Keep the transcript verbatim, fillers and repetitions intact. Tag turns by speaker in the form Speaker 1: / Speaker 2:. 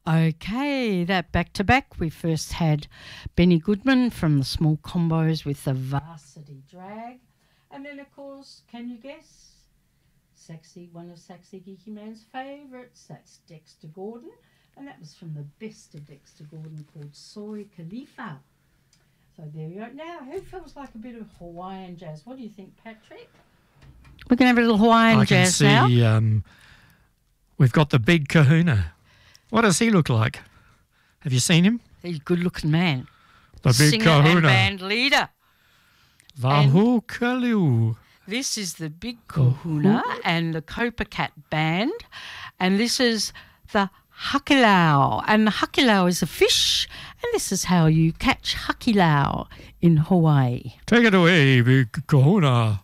Speaker 1: Okay, that back to back. We first had Benny Goodman from the Small Combos with the Varsity Drag. And then, of course, can you guess? Saxy, one of Saxy Geeky Man's favourites. That's Dexter Gordon. And that was from the best of Dexter Gordon called Soy Khalifa. So there you go. Now, who feels like a bit of Hawaiian jazz? What do you think, Patrick? We're going to have a little Hawaiian
Speaker 2: I
Speaker 1: jazz
Speaker 2: can
Speaker 1: now.
Speaker 2: see um, we've got the big kahuna. What does he look like? Have you seen him?
Speaker 1: He's a good-looking man.
Speaker 2: The big
Speaker 1: Singer
Speaker 2: kahuna.
Speaker 1: and band leader.
Speaker 2: Vahu Kalu.
Speaker 1: This is the Big Kahuna and the Copacat Band. And this is the hakilau. And the hakilau is a fish. And this is how you catch hakilau in Hawaii.
Speaker 2: Take it away, big kahuna.